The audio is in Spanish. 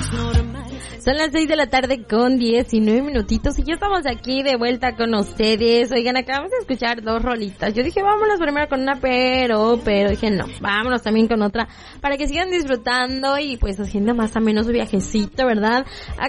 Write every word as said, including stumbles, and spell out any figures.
Son las seis de la tarde con diecinueve minutitos y ya estamos aquí de vuelta con ustedes. Oigan, acabamos de escuchar dos rolitas. Yo dije, vámonos primero con una, pero, pero dije, no, vámonos también con otra para que sigan disfrutando y pues haciendo más o menos su viajecito, ¿verdad?